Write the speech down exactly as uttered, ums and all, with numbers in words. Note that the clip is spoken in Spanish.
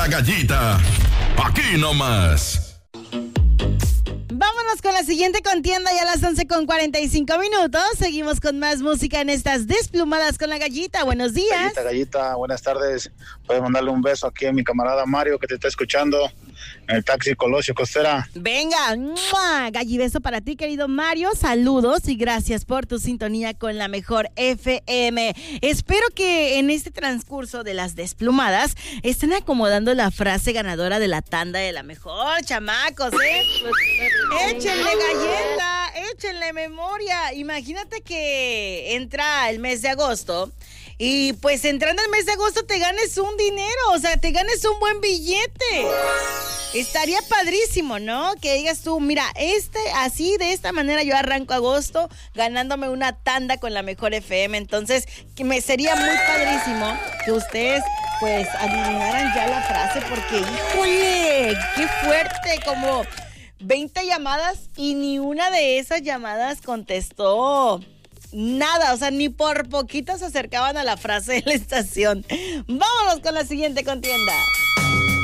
La Gallita, aquí nomás. Vámonos con la siguiente contienda ya a las once con cuarenta y cinco minutos. Seguimos con más música en estas Desplumadas con la Gallita. Buenos días. Gallita, Gallita, buenas tardes. Puedes mandarle un beso aquí a mi camarada Mario que te está escuchando en el taxi Colosio Costera. Venga, ¡mua! Gallibeso para ti, querido Mario. Saludos y gracias por tu sintonía con la mejor F M. Espero que en este transcurso de las Desplumadas estén acomodando la frase ganadora de la tanda de la mejor, chamacos, ¿eh? Échenle galleta, échenle memoria. Imagínate que entra el mes de agosto y pues entrando el mes de agosto te ganes un dinero, o sea, te ganes un buen billete. Estaría padrísimo, ¿no? Que digas tú, mira, este, así, de esta manera yo arranco agosto ganándome una tanda con la mejor F M. Entonces, que me sería muy padrísimo que ustedes, pues, adivinaran ya la frase porque, ¡híjole! ¡Qué fuerte! Como veinte llamadas y ni una de esas llamadas contestó nada, o sea, ni por poquito se acercaban a la frase de la estación. Vámonos con la siguiente contienda.